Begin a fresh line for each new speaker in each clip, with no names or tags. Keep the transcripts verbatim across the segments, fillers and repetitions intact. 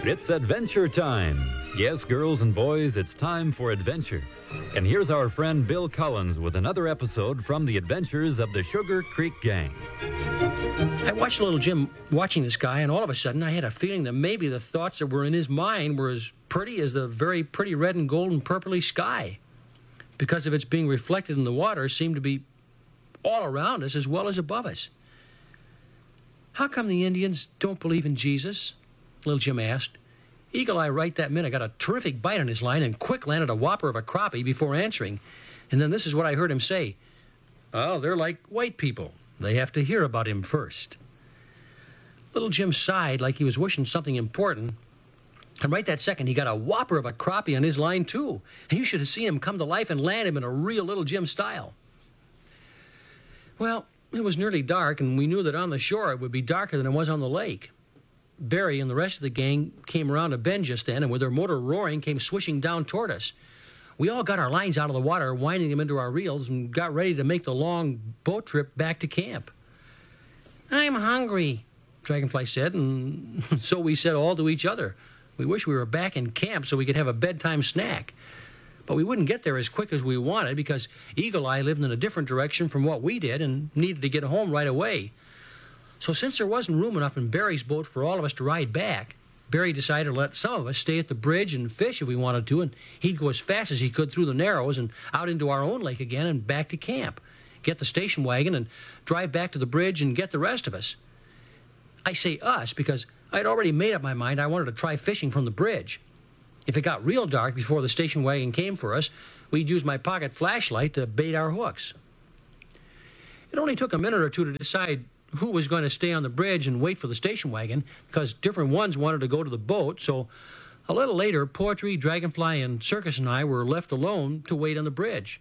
It's adventure time. Yes, girls and boys, it's time for adventure. And here's our friend Bill Collins with another episode from the adventures of the Sugar Creek Gang.
I watched little Jim watching this guy, and all of a sudden I had a feeling that maybe the thoughts that were in his mind were as pretty as the very pretty red and gold and purpley sky. Because of its being reflected in the water, seemed to be all around us as well as above us. How come the Indians don't believe in Jesus? Little Jim asked. Eagle Eye right that minute got a terrific bite on his line and quick landed a whopper of a crappie before answering. And then this is what I heard him say. Oh, they're like white people. They have to hear about him first. Little Jim sighed like he was wishing something important. And right that second, he got a whopper of a crappie on his line, too. And you should have seen him come to life and land him in a real Little Jim style. Well, it was nearly dark, and we knew that on the shore it would be darker than it was on the lake. Barry and the rest of the gang came around a bend just then, and with their motor roaring, came swishing down toward us. We all got our lines out of the water, winding them into our reels, and got ready to make the long boat trip back to camp. I'm hungry, Dragonfly said, and so we said all to each other. We wish we were back in camp so we could have a bedtime snack. But we wouldn't get there as quick as we wanted because Eagle Eye lived in a different direction from what we did and needed to get home right away. So since there wasn't room enough in Barry's boat for all of us to ride back, Barry decided to let some of us stay at the bridge and fish if we wanted to, and he'd go as fast as he could through the Narrows and out into our own lake again and back to camp, get the station wagon and drive back to the bridge and get the rest of us. I say us because I'd already made up my mind I wanted to try fishing from the bridge. If it got real dark before the station wagon came for us, we'd use my pocket flashlight to bait our hooks. It only took a minute or two to decide who was going to stay on the bridge and wait for the station wagon, because different ones wanted to go to the boat, so a little later, Poetry, Dragonfly, and Circus and I were left alone to wait on the bridge.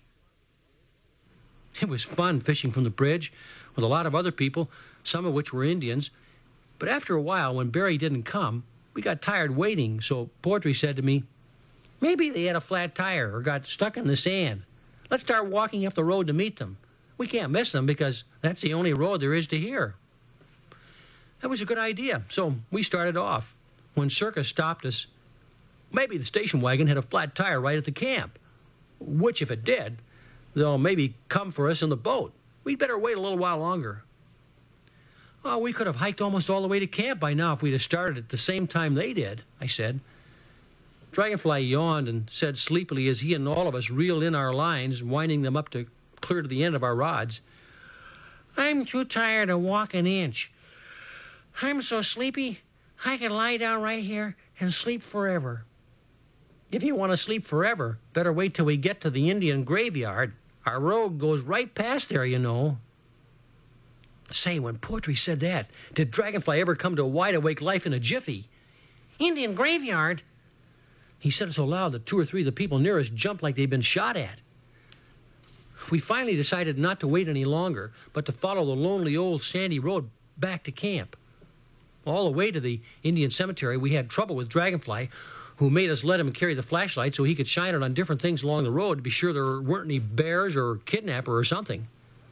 It was fun fishing from the bridge with a lot of other people, some of which were Indians, but after a while, when Barry didn't come, we got tired waiting, so Poetry said to me, maybe they had a flat tire or got stuck in the sand. Let's start walking up the road to meet them. We can't miss them because that's the only road there is to here. That was a good idea, so we started off. When Circus stopped us, maybe the station wagon had a flat tire right at the camp, which if it did, they'll maybe come for us in the boat. We'd better wait a little while longer. Oh, we could have hiked almost all the way to camp by now if we'd have started at the same time they did, I said. Dragonfly yawned and said sleepily as he and all of us reeled in our lines, winding them up to clear to the end of our rods. I'm too tired to walk an inch. I'm so sleepy, I could lie down right here and sleep forever. If you want to sleep forever, better wait till we get to the Indian graveyard. Our road goes right past there, you know. Say, when Poetry said that, did Dragonfly ever come to wide-awake life in a jiffy? Indian graveyard? He said it so loud that two or three of the people near us jumped like they'd been shot at. We finally decided not to wait any longer, but to follow the lonely old sandy road back to camp. All the way to the Indian cemetery, we had trouble with Dragonfly, who made us let him carry the flashlight so he could shine it on different things along the road to be sure there weren't any bears or kidnapper or something.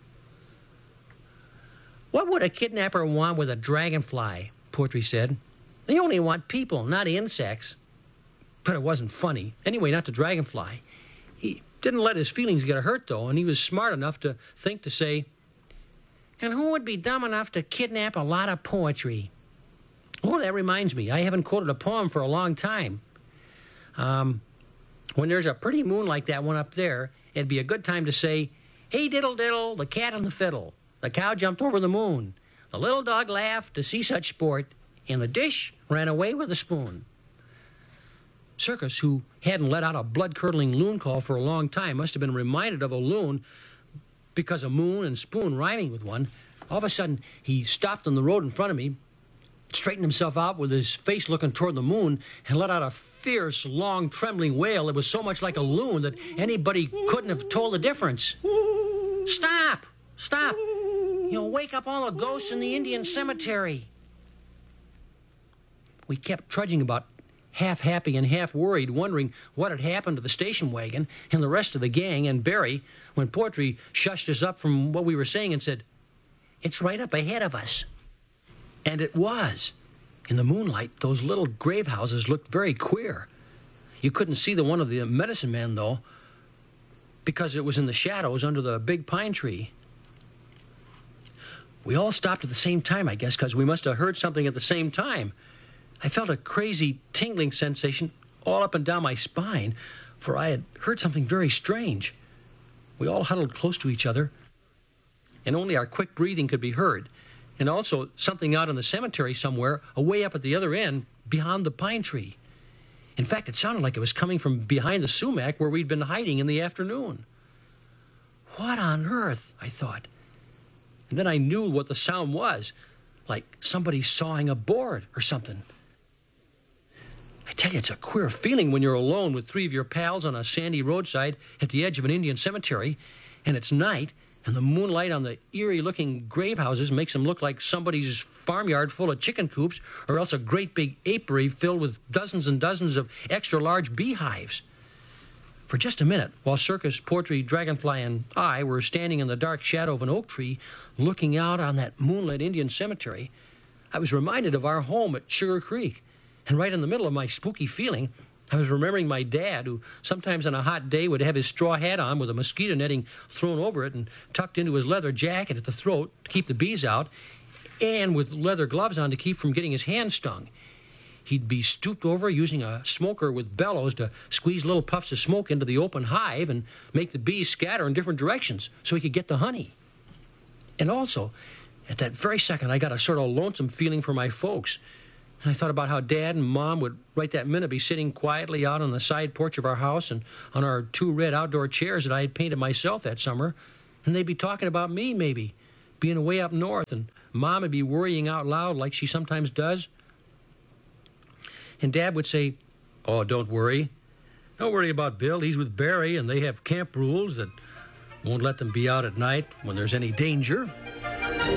What would a kidnapper want with a dragonfly? Poetry said. They only want people, not insects. But it wasn't funny. Anyway, not to Dragonfly. He didn't let his feelings get hurt, though, and he was smart enough to think to say, and who would be dumb enough to kidnap a lot of poetry? Oh, that reminds me. I haven't quoted a poem for a long time. Um, when there's a pretty moon like that one up there, it'd be a good time to say, hey, diddle diddle, the cat and the fiddle. The cow jumped over the moon. The little dog laughed to see such sport, and the dish ran away with a spoon. Circus, who hadn't let out a blood-curdling loon call for a long time, must have been reminded of a loon because of moon and spoon rhyming with one. All of a sudden, he stopped on the road in front of me, straightened himself out with his face looking toward the moon, and let out a fierce, long, trembling wail that was so much like a loon that anybody couldn't have told the difference. Stop! Stop! You'll wake up all the ghosts in the Indian cemetery. We kept trudging about half happy and half worried, wondering what had happened to the station wagon and the rest of the gang and Barry, when Poetry shushed us up from what we were saying and said, it's right up ahead of us. And it was. In the moonlight, those little grave houses looked very queer. You couldn't see the one of the medicine man, though, because it was in the shadows under the big pine tree. We all stopped at the same time, I guess, because we must have heard something at the same time. I felt a crazy tingling sensation all up and down my spine, for I had heard something very strange. We all huddled close to each other, and only our quick breathing could be heard, and also something out in the cemetery somewhere, away up at the other end, beyond the pine tree. In fact, it sounded like it was coming from behind the sumac where we'd been hiding in the afternoon. What on earth? I thought. And then I knew what the sound was, like somebody sawing a board or something. I tell you, it's a queer feeling when you're alone with three of your pals on a sandy roadside at the edge of an Indian cemetery, and it's night, and the moonlight on the eerie-looking grave houses makes them look like somebody's farmyard full of chicken coops, or else a great big apiary filled with dozens and dozens of extra-large beehives. For just a minute, while Circus, Portree, Dragonfly, and I were standing in the dark shadow of an oak tree, looking out on that moonlit Indian cemetery, I was reminded of our home at Sugar Creek. And right in the middle of my spooky feeling, I was remembering my dad, who sometimes on a hot day would have his straw hat on with a mosquito netting thrown over it and tucked into his leather jacket at the throat to keep the bees out, and with leather gloves on to keep from getting his hand stung. He'd be stooped over using a smoker with bellows to squeeze little puffs of smoke into the open hive and make the bees scatter in different directions so he could get the honey. And also, at that very second, I got a sort of lonesome feeling for my folks. And I thought about how Dad and Mom would right that minute be sitting quietly out on the side porch of our house and on our two red outdoor chairs that I had painted myself that summer. And they'd be talking about me, maybe, being away up north, and Mom would be worrying out loud like she sometimes does. And Dad would say, "Oh, don't worry. Don't worry about Bill. He's with Barry, and they have camp rules that won't let them be out at night when there's any danger."